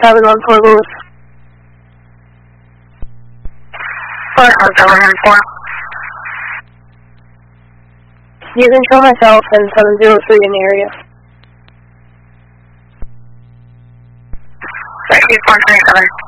714 Lewis. 40714. You can show myself and 703 in the area. 127.